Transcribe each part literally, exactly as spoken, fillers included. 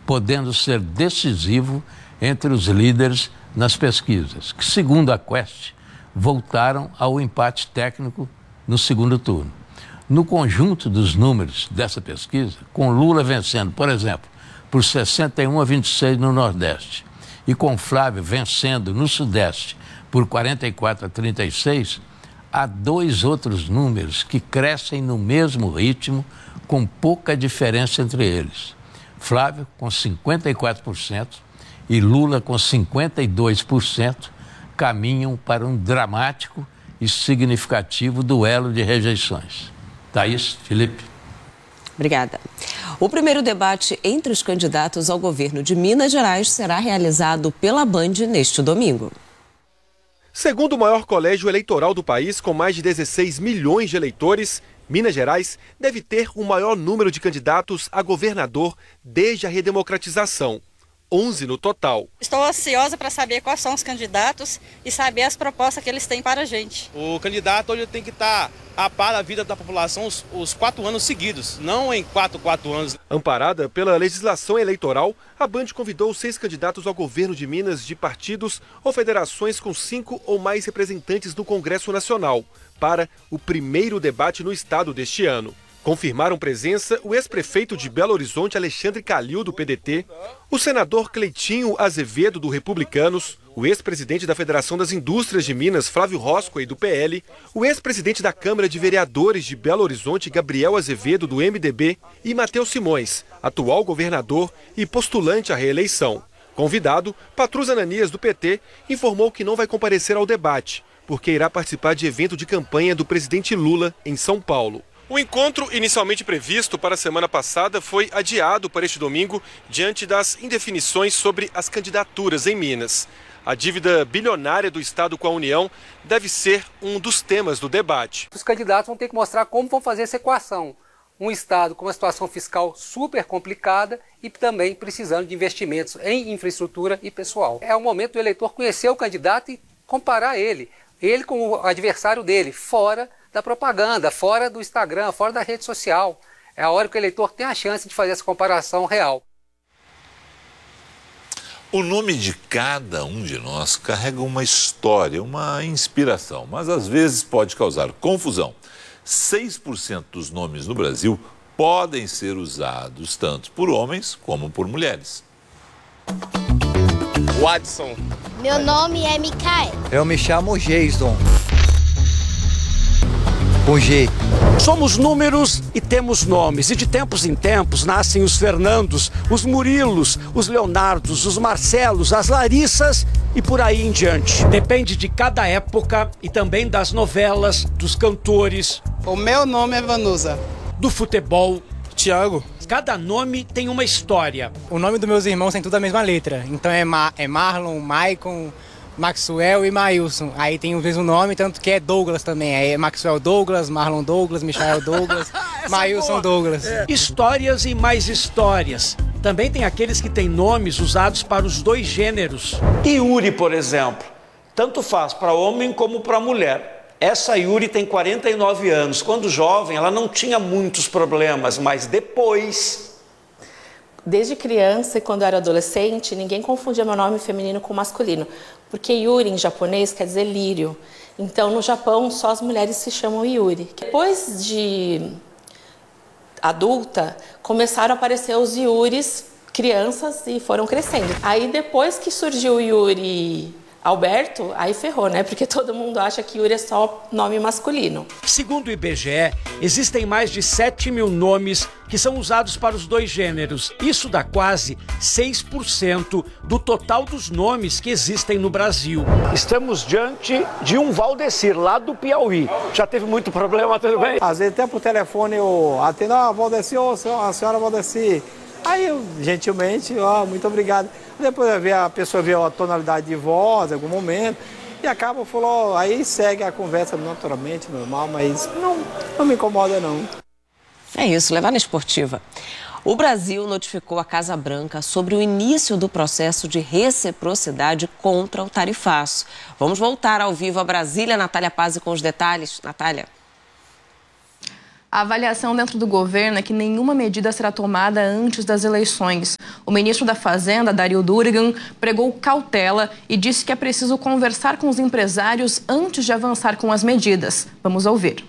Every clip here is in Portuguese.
podendo ser decisivo entre os líderes nas pesquisas, que, segundo a Quest, voltaram ao empate técnico no segundo turno. No conjunto dos números dessa pesquisa, com Lula vencendo, por exemplo, por sessenta e um a vinte e seis no Nordeste, e com Flávio vencendo no Sudeste por quarenta e quatro a trinta e seis, há dois outros números que crescem no mesmo ritmo, com pouca diferença entre eles. Flávio com cinquenta e quatro por cento e Lula com cinquenta e dois por cento caminham para um dramático e significativo duelo de rejeições. Thaís, Felipe. Obrigada. O primeiro debate entre os candidatos ao governo de Minas Gerais será realizado pela Band neste domingo. Segundo o maior colégio eleitoral do país, com mais de dezesseis milhões de eleitores, Minas Gerais deve ter o maior número de candidatos a governador desde a redemocratização. onze no total. Estou ansiosa para saber quais são os candidatos e saber as propostas que eles têm para a gente. O candidato hoje tem que estar a par da vida da população os, os quatro anos seguidos, não em quatro, quatro anos. Amparada pela legislação eleitoral, a Band convidou seis candidatos ao governo de Minas de partidos ou federações com cinco ou mais representantes no Congresso Nacional para o primeiro debate no estado deste ano. Confirmaram presença o ex-prefeito de Belo Horizonte, Alexandre Calil, do P D T, o senador Cleitinho Azevedo, do Republicanos, o ex-presidente da Federação das Indústrias de Minas, Flávio Roscoe, do P L, o ex-presidente da Câmara de Vereadores de Belo Horizonte, Gabriel Azevedo, do M D B, e Matheus Simões, atual governador e postulante à reeleição. Convidado, Patrus Ananias, do P T, informou que não vai comparecer ao debate, porque irá participar de evento de campanha do presidente Lula em São Paulo. O encontro inicialmente previsto para a semana passada foi adiado para este domingo diante das indefinições sobre as candidaturas em Minas. A dívida bilionária do Estado com a União deve ser um dos temas do debate. Os candidatos vão ter que mostrar como vão fazer essa equação. Um Estado com uma situação fiscal super complicada e também precisando de investimentos em infraestrutura e pessoal. É o momento do eleitor conhecer o candidato e comparar ele, ele com o adversário dele, fora da propaganda, fora do Instagram, fora da rede social. É a hora que o eleitor tem a chance de fazer essa comparação real. O nome de cada um de nós carrega uma história, uma inspiração, mas às vezes pode causar confusão. seis por cento dos nomes no Brasil podem ser usados tanto por homens como por mulheres. Watson. Meu nome é Micael. Eu me chamo Jason. Com G. Somos números e temos nomes, e de tempos em tempos nascem os Fernandos, os Murilos, os Leonardos, os Marcelos, as Larissas e por aí em diante. Depende de cada época e também das novelas, dos cantores. O meu nome é Vanusa. Do futebol. Thiago. Cada nome tem uma história. O nome dos meus irmãos tem tudo a mesma letra, então é, Ma é Marlon, Maicon, Maxwell e Mailson. Aí tem o mesmo nome, tanto que é Douglas também. Aí é Maxwell Douglas, Marlon Douglas, Michael Douglas, Mailson Douglas. É. Histórias e mais histórias. Também tem aqueles que têm nomes usados para os dois gêneros. Yuri, por exemplo, tanto faz para homem como para mulher. Essa Yuri tem quarenta e nove anos. Quando jovem, ela não tinha muitos problemas, mas depois... Desde criança e quando eu era adolescente, ninguém confundia meu nome feminino com masculino, porque Yuri em japonês quer dizer lírio. Então, no Japão, só as mulheres se chamam Yuri. Depois de adulta, começaram a aparecer os Yuris crianças e foram crescendo. Aí, depois que surgiu o Yuri Alberto, aí ferrou, né? Porque todo mundo acha que Yuri é só nome masculino. Segundo o I B G E, existem mais de sete mil nomes que são usados para os dois gêneros. Isso dá quase seis por cento do total dos nomes que existem no Brasil. Estamos diante de um Valdecir, lá do Piauí. Já teve muito problema, tudo bem? Às vezes até por telefone eu atendo, ah, Valdecir, ô, a senhora Valdecir. Aí eu, gentilmente, ó, muito obrigado. Depois eu ver, a pessoa vê a tonalidade de voz em algum momento e acaba, falou, aí segue a conversa naturalmente, normal, mas não, não me incomoda não. É isso, levar na esportiva. O Brasil notificou a Casa Branca sobre o início do processo de reciprocidade contra o tarifaço. Vamos voltar ao vivo a Brasília, Natália Pazzi com os detalhes. Natália. A A avaliação dentro do governo é que nenhuma medida será tomada antes das eleições. O ministro da Fazenda, Dario Durigan, pregou cautela e disse que é preciso conversar com os empresários antes de avançar com as medidas. Vamos ouvir.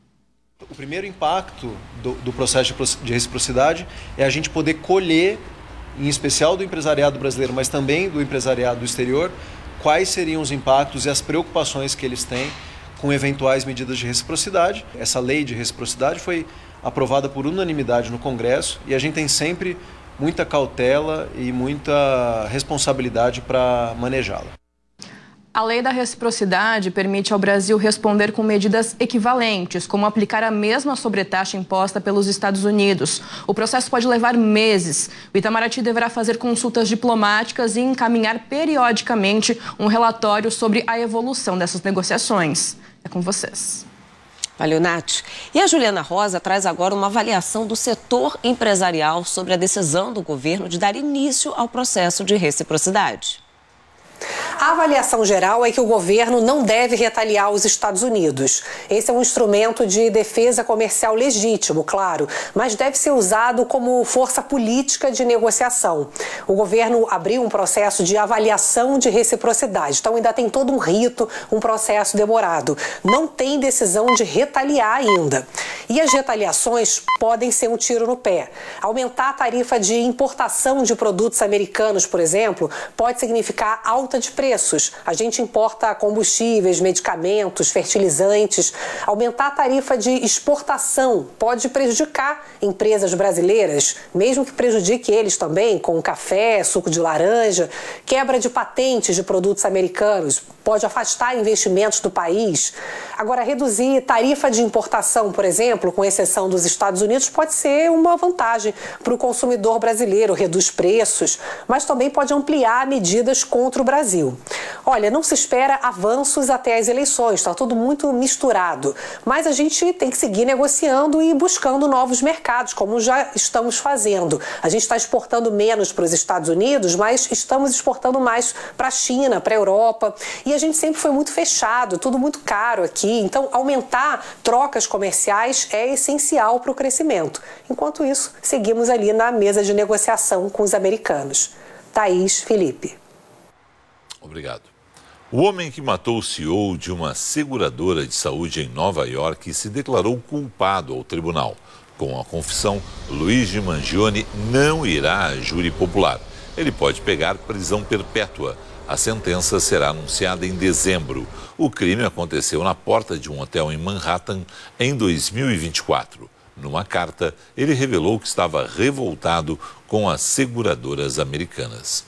O primeiro impacto do, do processo de reciprocidade é a gente poder colher, em especial do empresariado brasileiro, mas também do empresariado do exterior, quais seriam os impactos e as preocupações que eles têm com eventuais medidas de reciprocidade. Essa lei de reciprocidade foi aprovada por unanimidade no Congresso e a gente tem sempre muita cautela e muita responsabilidade para manejá-la. A lei da reciprocidade permite ao Brasil responder com medidas equivalentes, como aplicar a mesma sobretaxa imposta pelos Estados Unidos. O processo pode levar meses. O Itamaraty deverá fazer consultas diplomáticas e encaminhar periodicamente um relatório sobre a evolução dessas negociações. É com vocês. Valeu, Nath. E a Juliana Rosa traz agora uma avaliação do setor empresarial sobre a decisão do governo de dar início ao processo de reciprocidade. A avaliação geral é que o governo não deve retaliar os Estados Unidos. Esse é um instrumento de defesa comercial legítimo, claro, mas deve ser usado como força política de negociação. O governo abriu um processo de avaliação de reciprocidade, então ainda tem todo um rito, um processo demorado. Não tem decisão de retaliar ainda. E as retaliações podem ser um tiro no pé. Aumentar a tarifa de importação de produtos americanos, por exemplo, pode significar alta de preços. A gente importa combustíveis, medicamentos, fertilizantes. Aumentar a tarifa de exportação pode prejudicar empresas brasileiras, mesmo que prejudique eles também, com café, suco de laranja. Quebra de patentes de produtos americanos pode afastar investimentos do país. Agora, reduzir tarifa de importação, por exemplo, com exceção dos Estados Unidos, pode ser uma vantagem para o consumidor brasileiro, reduz preços, mas também pode ampliar medidas contra o Brasil. Olha, não se espera avanços até as eleições, está tudo muito misturado, mas a gente tem que seguir negociando e buscando novos mercados, como já estamos fazendo. A gente está exportando menos para os Estados Unidos, mas estamos exportando mais para a China, para a Europa, e a gente sempre foi muito fechado, tudo muito caro aqui, então aumentar trocas comerciais é essencial para o crescimento. Enquanto isso, seguimos ali na mesa de negociação com os americanos. Thaís, Felipe. Obrigado. O homem que matou o C E O de uma seguradora de saúde em Nova York se declarou culpado ao tribunal. Com a confissão, Luigi Mangione não irá a júri popular. Ele pode pegar prisão perpétua. A sentença será anunciada em dezembro. O crime aconteceu na porta de um hotel em Manhattan em dois mil e vinte e quatro. Numa carta, ele revelou que estava revoltado com as seguradoras americanas.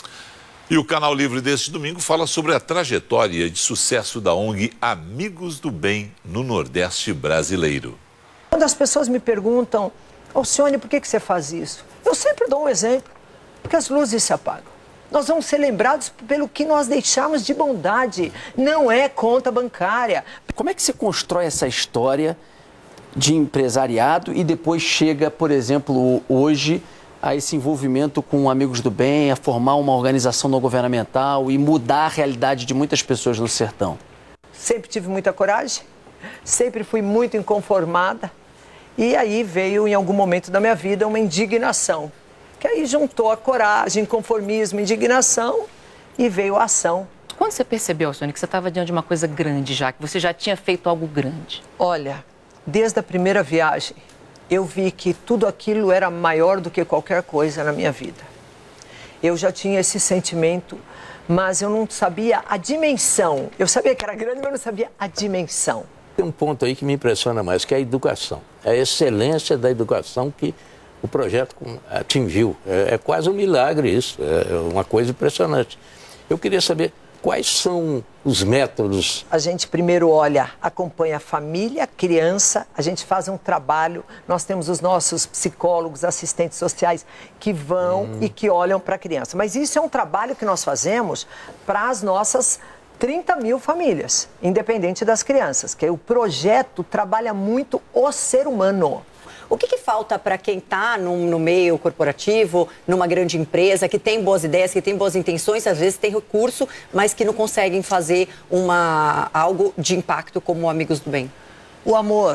E o Canal Livre deste domingo fala sobre a trajetória de sucesso da O N G Amigos do Bem no Nordeste brasileiro. Quando as pessoas me perguntam, Alcione, por que que você faz isso? Eu sempre dou um exemplo, porque as luzes se apagam. Nós vamos ser lembrados pelo que nós deixamos de bondade, não é conta bancária. Como é que se constrói essa história de empresariado e depois chega, por exemplo, hoje a esse envolvimento com Amigos do Bem, a formar uma organização não governamental e mudar a realidade de muitas pessoas no sertão? Sempre tive muita coragem, sempre fui muito inconformada e aí veio em algum momento da minha vida uma indignação, que aí juntou a coragem, conformismo, indignação e veio a ação. Quando você percebeu, Sônia, que você estava diante de uma coisa grande já, que você já tinha feito algo grande? Olha, desde a primeira viagem, eu vi que tudo aquilo era maior do que qualquer coisa na minha vida. Eu já tinha esse sentimento, mas eu não sabia a dimensão. Eu sabia que era grande, mas não sabia a dimensão. Tem um ponto aí que me impressiona mais, que é a educação. É a excelência da educação que o projeto atingiu. É, é quase um milagre isso, é uma coisa impressionante. Eu queria saber quais são os métodos. A gente primeiro olha, acompanha a família, a criança, a gente faz um trabalho, nós temos os nossos psicólogos, assistentes sociais que vão hum. e que olham para a criança. Mas isso é um trabalho que nós fazemos para as nossas trinta mil famílias, independente das crianças, que o projeto trabalha muito o ser humano. O que, que falta para quem está no, no meio corporativo, numa grande empresa, que tem boas ideias, que tem boas intenções, às vezes tem recurso, mas que não conseguem fazer uma, algo de impacto como Amigos do Bem? O amor,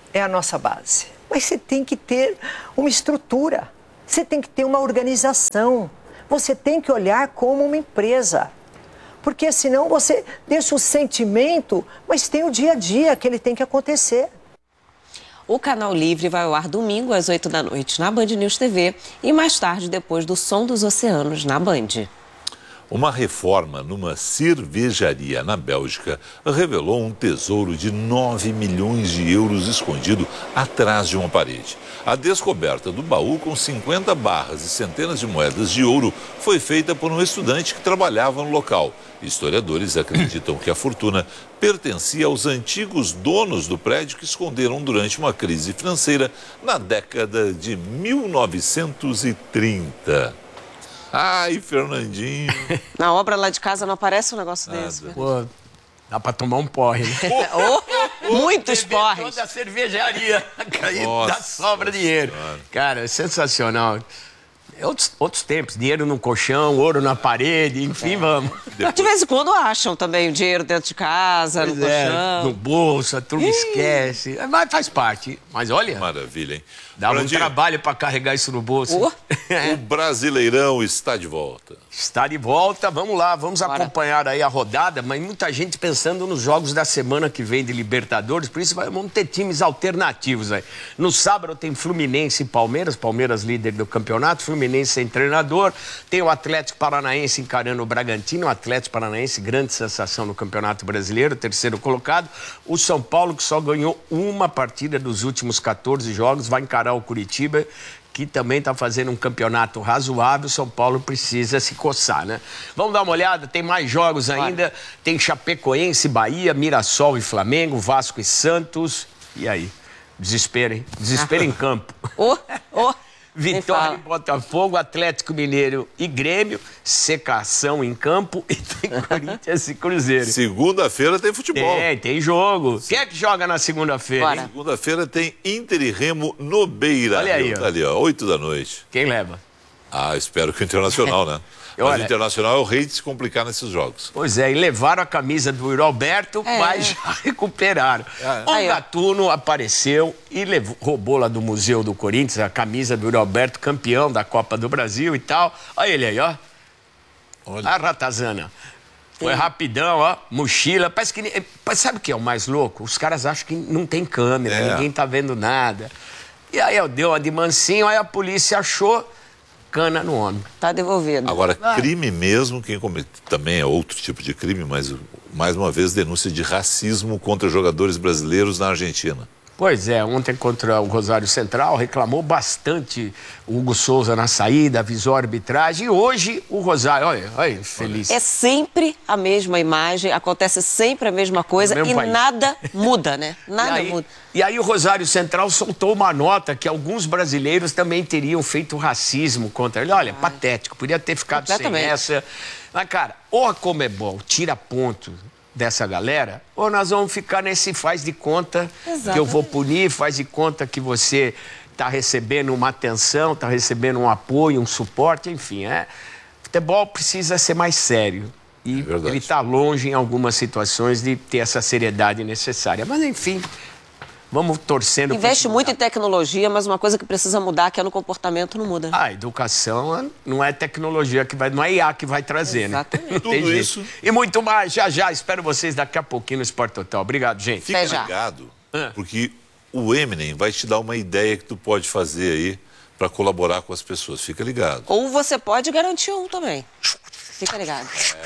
é a nossa base. Mas você tem que ter uma estrutura, você tem que ter uma organização, você tem que olhar como uma empresa. Porque senão você deixa o sentimento, mas tem o dia a dia que ele tem que acontecer. O Canal Livre vai ao ar domingo às oito da noite na Band News T V e mais tarde depois do Som dos Oceanos na Band. Uma reforma numa cervejaria na Bélgica revelou um tesouro de nove milhões de euros escondido atrás de uma parede. A descoberta do baú com cinquenta barras e centenas de moedas de ouro foi feita por um estudante que trabalhava no local. Historiadores acreditam que a fortuna pertencia aos antigos donos do prédio que esconderam durante uma crise financeira na década de mil novecentos e trinta. Ai, Fernandinho. Na obra lá de casa não aparece um negócio Nada. desse. Pô, dá pra tomar um porre, né? Oh, muitos porres. Toda a cervejaria cair Nossa da sobra dinheiro. Senhora. Cara, é sensacional. Outros, outros tempos, dinheiro no colchão, ouro na parede, enfim, vamos. De vez em quando acham também o dinheiro dentro de casa, Pois no é, colchão. no bolso, a turma esquece. Mas faz parte. Mas olha, Maravilha, hein? dá um Fernandinho, trabalho pra carregar isso no bolso. Oh. o Brasileirão está de volta. Está de volta, vamos lá, vamos Bora. acompanhar aí a rodada, mas muita gente pensando nos jogos da semana que vem de Libertadores, por isso vai- vamos ter times alternativos aí. No sábado tem Fluminense e Palmeiras, Palmeiras líder do campeonato, Fluminense sem treinador, tem o Atlético Paranaense encarando o Bragantino, o Atlético Paranaense, grande sensação no Campeonato Brasileiro, terceiro colocado, o São Paulo que só ganhou uma partida dos últimos quatorze jogos, vai encarar o Curitiba, que também está fazendo um campeonato razoável, São Paulo precisa se coçar, né? Vamos dar uma olhada, tem mais jogos ainda, tem Chapecoense, Bahia, Mirassol e Flamengo, Vasco e Santos, e aí? Desespero, hein? Desespero em campo. Oh, oh. Vitória e Botafogo, Atlético Mineiro e Grêmio, secação em campo e tem Corinthians e Cruzeiro. Segunda-feira tem futebol. Tem, tem jogo. Quem é que joga na segunda-feira, hein? Segunda-feira tem Inter e Remo no Beira. Olha aí, Rio. ó. Tá ali, ó, oito da noite. Quem leva? Ah, espero que o Internacional, né? Mas Olha- o Internacional é o rei de se complicar nesses jogos. Pois é, e levaram a camisa do Yuri Alberto, É. mas já recuperaram. O Aí, ó. Gatuno apareceu e levou, roubou lá do Museu do Corinthians a camisa do Yuri Alberto, campeão da Copa do Brasil e tal. Olha ele aí, ó. Olha. A ratazana. Foi rapidão, ó, mochila. Parece que. Mas sabe o que é o mais louco? Os caras acham que não tem câmera, É. ninguém tá vendo nada. E aí, ó, deu uma de mansinho, aí a polícia achou cana no homem. Tá devolvido. Agora, crime mesmo, quem comete também é outro tipo de crime, mas mais uma vez denúncia de racismo contra jogadores brasileiros na Argentina. Pois é, ontem contra o Rosário Central reclamou bastante o Hugo Souza na saída, avisou a arbitragem. E hoje o Rosário, olha, olha, feliz. É sempre a mesma imagem, acontece sempre a mesma coisa No mesmo e país. nada muda, né? Nada e aí, muda. E aí o Rosário Central soltou uma nota que alguns brasileiros também teriam feito racismo contra ele. Olha, patético, podia ter ficado sem Completamente. essa. Mas, cara, ou a Comebol tira ponto dessa galera, ou nós vamos ficar nesse faz de conta que eu vou punir, faz de conta que você está recebendo uma atenção, está recebendo um apoio, um suporte, enfim. É. Futebol precisa ser mais sério. E ele está longe, em algumas situações, de ter essa seriedade necessária. Mas, enfim, vamos torcendo... Investe pro- muito em tecnologia, mas uma coisa que precisa mudar, que é no comportamento, não muda. A educação não é tecnologia que vai... Não é I A que vai trazer, Exatamente. né? Não tem Tudo jeito. isso. E muito mais, já, já. Espero vocês daqui a pouquinho no Esporte Total. Obrigado, gente. Fica ligado, porque o Eminem vai te dar uma ideia que tu pode fazer aí para colaborar com as pessoas. Fica ligado. Ou você pode garantir um também. Fica ligado.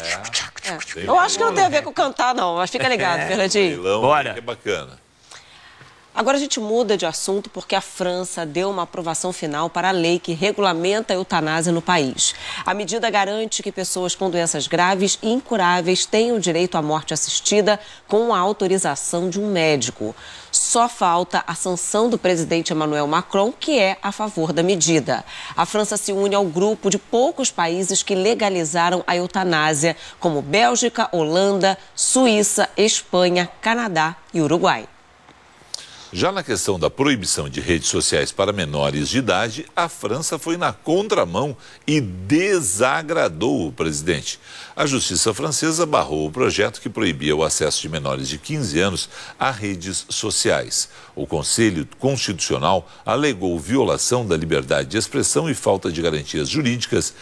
É. Bem Eu acho que não bom, tem a né? ver com cantar, não. Mas fica ligado, É. Fernandinho. Leilão, Bora. que é bacana. Agora a gente muda de assunto porque a França deu uma aprovação final para a lei que regulamenta a eutanásia no país. A medida garante que pessoas com doenças graves e incuráveis tenham direito à morte assistida com a autorização de um médico. Só falta a sanção do presidente Emmanuel Macron, que é a favor da medida. A França se une ao grupo de poucos países que legalizaram a eutanásia, como Bélgica, Holanda, Suíça, Espanha, Canadá e Uruguai. Já na questão da proibição de redes sociais para menores de idade, a França foi na contramão e desagradou o presidente. A justiça francesa barrou o projeto que proibia o acesso de menores de quinze anos a redes sociais. O Conselho Constitucional alegou violação da liberdade de expressão e falta de garantias jurídicas